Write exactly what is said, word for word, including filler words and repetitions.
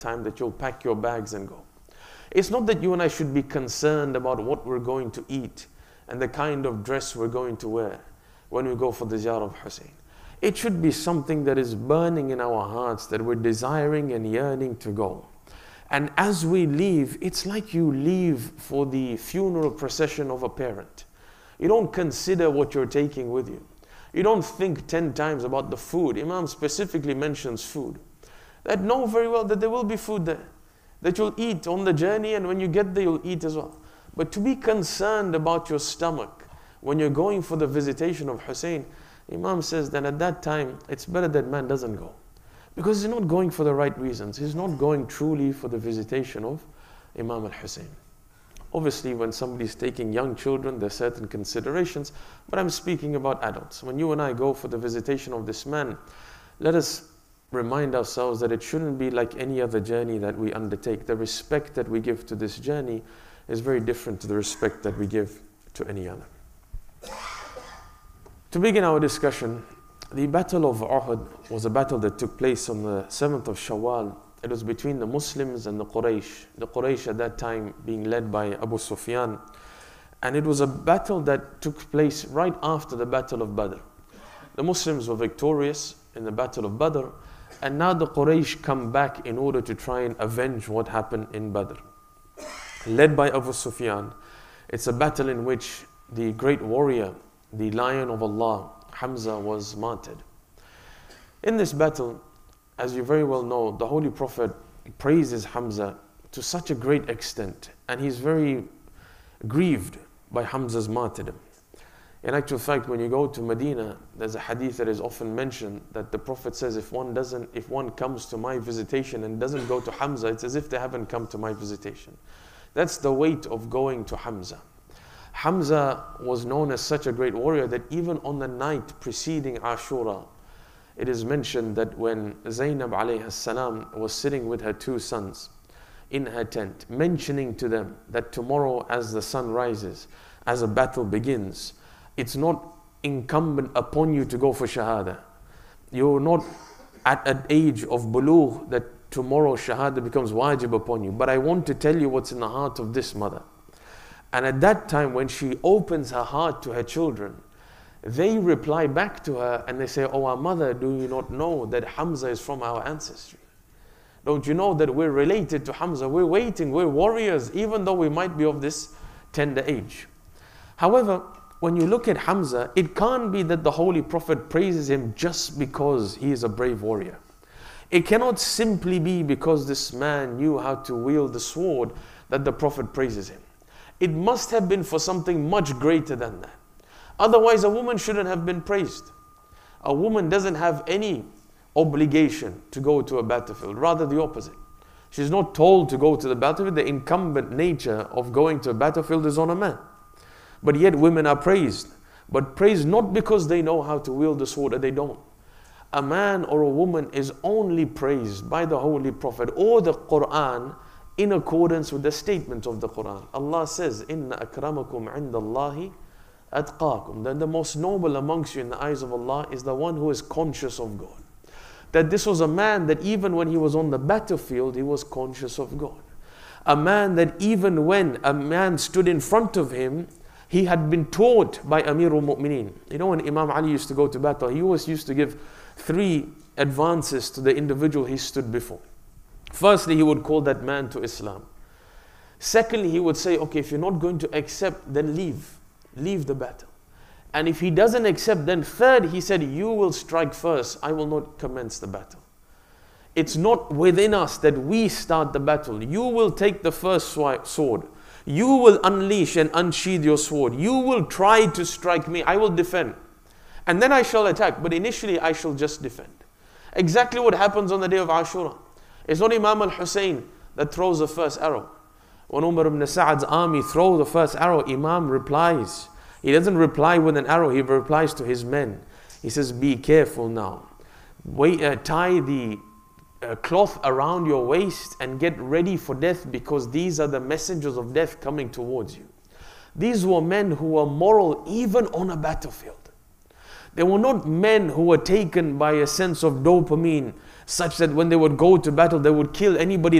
time that you'll pack your bags and go. It's not that you and I should be concerned about what we're going to eat and the kind of dress we're going to wear when we go for the ziyarah of Hussein. It should be something that is burning in our hearts, that we're desiring and yearning to go. And as we leave, it's like you leave for the funeral procession of a parent. You don't consider what you're taking with you. You don't think ten times about the food. Imam specifically mentions food. That know very well that there will be food there, that you'll eat on the journey, and when you get there, you'll eat as well. But to be concerned about your stomach when you're going for the visitation of Hussein, Imam says that at that time, it's better that man doesn't go. Because he's not going for the right reasons. He's not going truly for the visitation of Imam al-Hussein. Obviously, when somebody's taking young children, there are certain considerations, but I'm speaking about adults. When you and I go for the visitation of this man, let us remind ourselves that it shouldn't be like any other journey that we undertake. The respect that we give to this journey is very different to the respect that we give to any other. To begin our discussion, the Battle of Uhud was a battle that took place on the seventh of Shawwal. It was between the Muslims and the Quraysh. The Quraysh at that time being led by Abu Sufyan. And it was a battle that took place right after the Battle of Badr. The Muslims were victorious in the Battle of Badr, and now the Quraysh come back in order to try and avenge what happened in Badr. Led by Abu Sufyan, it's a battle in which the great warrior, the Lion of Allah, Hamza, was martyred. In this battle, as you very well know, the Holy Prophet praises Hamza to such a great extent, and he's very grieved by Hamza's martyrdom. In actual fact, when you go to Medina, there's a hadith that is often mentioned that the Prophet says, if one doesn't, if one comes to my visitation and doesn't go to Hamza, it's as if they haven't come to my visitation. That's the weight of going to Hamza. Hamza was known as such a great warrior that even on the night preceding Ashura, it is mentioned that when Zainab alayhi salam was sitting with her two sons in her tent, mentioning to them that tomorrow as the sun rises, as a battle begins, it's not incumbent upon you to go for Shahada. You're not at an age of bulugh that tomorrow Shahada becomes wajib upon you. But I want to tell you what's in the heart of this mother. And at that time, when she opens her heart to her children, they reply back to her and they say, oh, our mother, do you not know that Hamza is from our ancestry? Don't you know that we're related to Hamza? We're waiting, we're warriors, even though we might be of this tender age. However, when you look at Hamza, it can't be that the Holy Prophet praises him just because he is a brave warrior. It cannot simply be because this man knew how to wield the sword that the Prophet praises him. It must have been for something much greater than that. Otherwise, a woman shouldn't have been praised. A woman doesn't have any obligation to go to a battlefield, rather the opposite. She's not told to go to the battlefield. The incumbent nature of going to a battlefield is on a man. But yet women are praised. But praised not because they know how to wield the sword, or they don't. A man or a woman is only praised by the Holy Prophet or the Quran in accordance with the statement of the Quran. Allah says, Inna akramakum indallahi atqakum. That the most noble amongst you in the eyes of Allah is the one who is conscious of God. That this was a man that even when he was on the battlefield, he was conscious of God. A man that even when a man stood in front of him, he had been taught by Amirul Mu'mineen. You know, when Imam Ali used to go to battle, he always used to give three advances to the individual he stood before. Firstly, he would call that man to Islam. Secondly, he would say, okay, if you're not going to accept, then leave. Leave the battle. And if he doesn't accept, then third, he said, you will strike first. I will not commence the battle. It's not within us that we start the battle. You will take the first sword. You will unleash and unsheath your sword. You will try to strike me. I will defend. And then I shall attack. But initially, I shall just defend. Exactly what happens on the day of Ashura. It's not Imam al-Hussein that throws the first arrow. When Umar ibn Sa'ad's army throws the first arrow, Imam replies. He doesn't reply with an arrow. He replies to his men. He says, be careful now. Wait, uh, tie the uh, cloth around your waist and get ready for death, because these are the messengers of death coming towards you. These were men who were moral even on a battlefield. They were not men who were taken by a sense of dopamine such that when they would go to battle, they would kill anybody